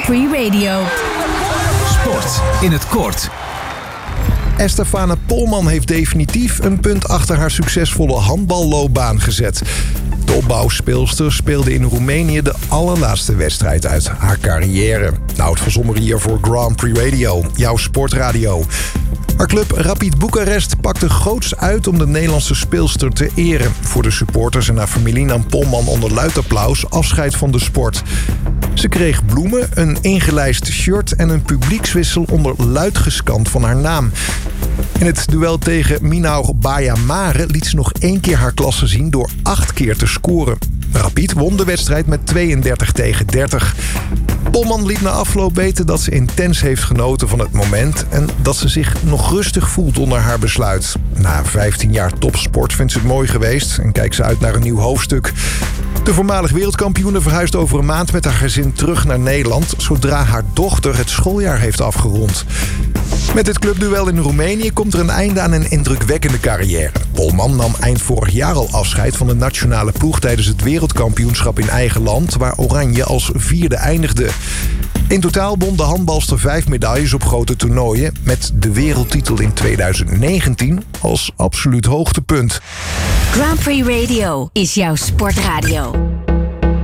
Prix Radio. Sport in het kort. Estefane Polman heeft definitief een punt achter haar succesvolle handballoopbaan gezet. De opbouwspeelster speelde in Roemenië de allerlaatste wedstrijd uit haar carrière. Nout van Sommer hier voor Grand Prix Radio, jouw sportradio. Haar club Rapid Boekarest pakte groots uit om de Nederlandse speelster te eren. Voor de supporters en haar familie nam Polman onder luid applaus afscheid van de sport. Ze kreeg bloemen, een ingelijst shirt en een publiekswissel onder luid geskand van haar naam. In het duel tegen Minaur Baya-Mare liet ze nog 1 keer haar klasse zien door 8 keer te scoren. Rapid won de wedstrijd met 32-30. Polman liet na afloop weten dat ze intens heeft genoten van het moment en dat ze zich nog rustig voelt onder haar besluit. Na 15 jaar topsport vindt ze het mooi geweest en kijkt ze uit naar een nieuw hoofdstuk. De voormalig wereldkampioene verhuist over een maand met haar gezin terug naar Nederland, zodra haar dochter het schooljaar heeft afgerond. Met dit clubduel in Roemenië komt er een einde aan een indrukwekkende carrière. Polman nam eind vorig jaar al afscheid van de nationale ploeg tijdens het wereldkampioenschap in eigen land, waar Oranje als 4e eindigde. In totaal won de handbalster 5 medailles op grote toernooien, met de wereldtitel in 2019 als absoluut hoogtepunt. Grand Prix Radio is jouw sportradio.